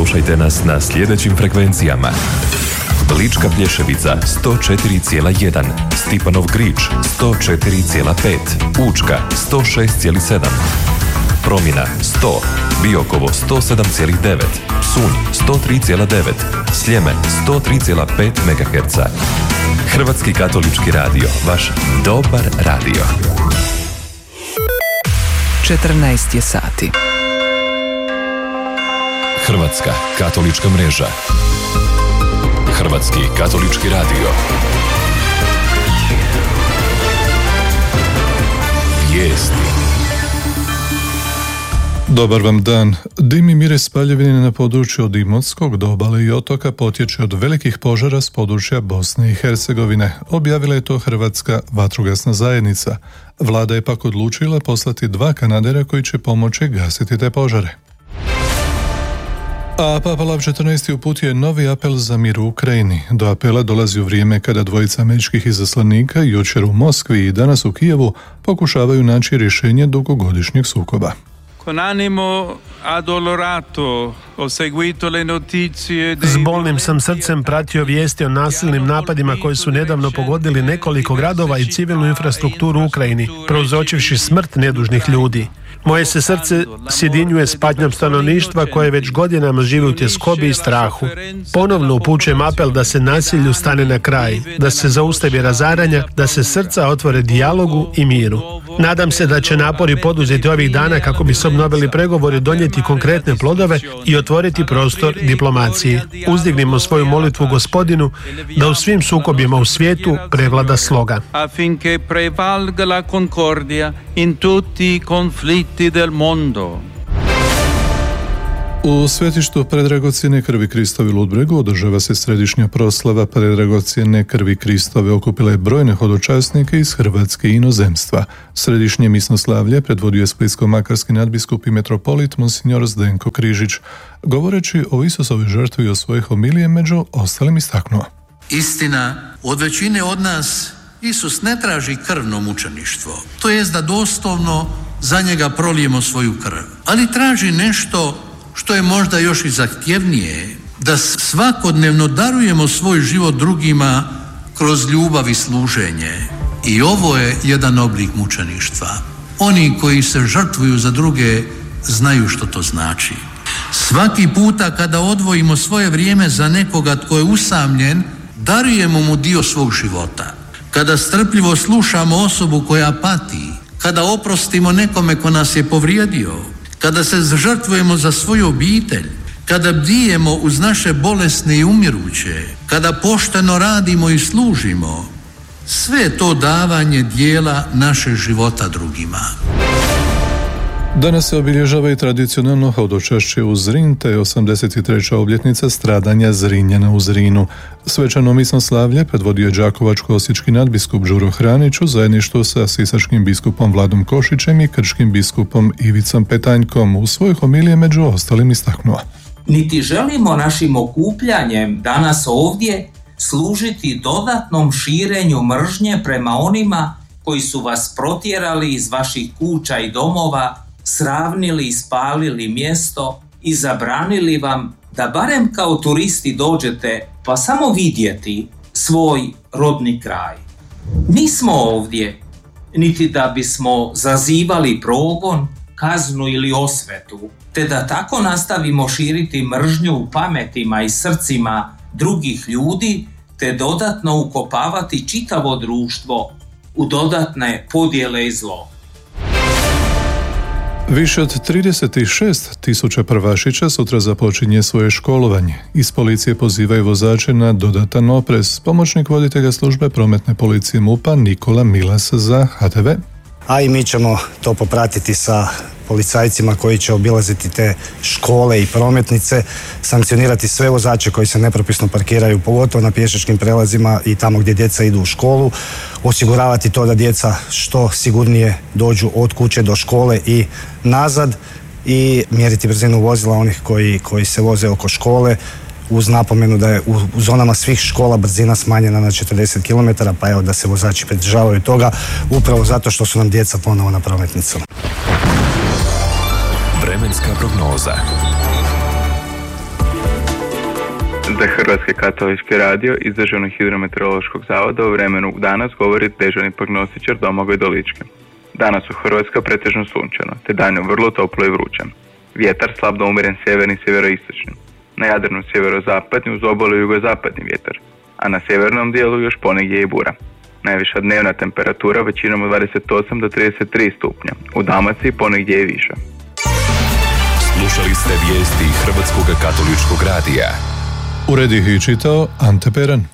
Slušajte nas na sljedećim frekvencijama: Lička Plješevica 104,1, Stipanov Grič 104,5, Učka 106,7, Promjena 100, Biokovo 107,9, Psunj 103,9, Sljeme 103,5 MHz. Hrvatski katolički radio, vaš dobar radio. 14 je sati. Hrvatska katolička mreža. Hrvatski katolički radio. Vijesti. Dobar vam dan. Dim i miris spaljevine na području od Imotskog do obale i otoka potječe od velikih požara s područja Bosne i Hercegovine. Objavila je to Hrvatska vatrogasna zajednica. Vlada je pak odlučila poslati 2 kanadera koji će pomoći gasiti te požare. A Papa Lav XIV uputio je novi apel za mir u Ukrajini. Do apela dolazi u vrijeme kada dvojica američkih izaslanika, jučer u Moskvi i danas u Kijevu, pokušavaju naći rješenje dugogodišnjeg sukoba. Con animo addolorato ho seguito le notizie. S bolnim sam srcem pratio vijesti o nasilnim napadima koji su nedavno pogodili nekoliko gradova i civilnu infrastrukturu u Ukrajini, prouzročivši smrt nedužnih ljudi. Moje se srce sjedinjuje s patnjom stanovništva koje već godinama živi u tjeskobi i strahu. Ponovno upućujem apel da se nasilju stane na kraj, da se zaustavi razaranja, da se srca otvore dijalogu i miru. Nadam se da će napori poduzeti ovih dana kako bi se obnovili pregovori, donijeti konkretne plodove i otvoriti prostor diplomaciji. Uzdignimo svoju molitvu Gospodinu da u svim sukobima u svijetu prevlada sloga. Affinché prevalga la concordia in tutti i conflitti del mondo. U svetištu predragocjene krvi Kristove u Ludbregu održava se središnja proslava predragocjene krvi Kristove. Okupila je brojne hodočasnike iz Hrvatske i inozemstva. Središnje misnoslavlje predvodio je splitsko-makarski nadbiskup i metropolit monsignor Zdenko Križić. Govoreći o Isusovoj žrtvi i o svojoj homilije, među ostalim istaknuo: Istina, od većine od nas Isus ne traži krvno mučeništvo, to jest da doslovno za njega prolijemo svoju krv, ali traži nešto što je možda još i zahtjevnije, da svakodnevno darujemo svoj život drugima kroz ljubav i služenje. I ovo je jedan oblik mučeništva. Oni koji se žrtvuju za druge znaju što to znači. Svaki puta kada odvojimo svoje vrijeme za nekoga tko je usamljen, darujemo mu dio svog života. Kada strpljivo slušamo osobu koja pati, kada oprostimo nekome ko nas je povrijedio, kada se žrtvujemo za svoju obitelj, kada bdijemo uz naše bolesne i umiruće, kada pošteno radimo i služimo, sve to davanje dijela našeg života drugima. Danas se obilježava i tradicionalno hodočašće u Zrin, te 83. obljetnica stradanja Zrinjana u Zrinu. Svečano misnoslavlje predvodio je đakovačko-osječki nadbiskup Đuro Hranić u zajedništvu sa sisačkim biskupom Vladom Košićem i krčkim biskupom Ivicom Petanjkom. U svojoj homiliji među ostalim istaknuo: Niti želimo našim okupljanjem danas ovdje služiti dodatnom širenju mržnje prema onima koji su vas protjerali iz vaših kuća i domova, sravnili i spalili mjesto i zabranili vam da barem kao turisti dođete pa samo vidjeti svoj rodni kraj. Nismo ovdje niti da bismo zazivali progon, kaznu ili osvetu, te da tako nastavimo širiti mržnju u pametima i srcima drugih ljudi, te dodatno ukopavati čitavo društvo u dodatne podjele i zlo. Više od 36.000 prvašića sutra započinje svoje školovanje. Iz policije pozivaju vozače na dodatan oprez. Pomoćnik voditelja službe prometne policije MUP-a Nikola Milas za HTV. A i mi ćemo to popratiti sa policajcima koji će obilaziti te škole i prometnice, sankcionirati sve vozače koji se nepropisno parkiraju, pogotovo na pješačkim prelazima i tamo gdje djeca idu u školu, osiguravati to da djeca što sigurnije dođu od kuće do škole i nazad i mjeriti brzinu vozila onih koji se voze oko škole, uz napomenu da je u zonama svih škola brzina smanjena na 40 km, pa evo da se vozači pridržavaju toga, upravo zato što su nam djeca ponovo na prometnicama. Vremenska prognoza. Za Hrvatski katolički radio iz Državnog hidrometeorološkog zavoda u vremenu danas govori dežurni prognostičar Domagoj Dolički. Danas u Hrvatskoj pretežno sunčano, te danju vrlo toplo i vruće. Vjetar slab do umjeren sjeverni i sjeveroistočni. Na Jadranu sjeverozapadni uz obalu jugozapadni vjetar, a na sjevernom dijelu još ponegdje i bura. Najviša dnevna temperatura većinom od 28 do 33 stupnja, u Dalmaciji ponegdje i više. Slušali ste vijesti Hrvatskog katoličkog radija. Uredih i čitao Ante Peran.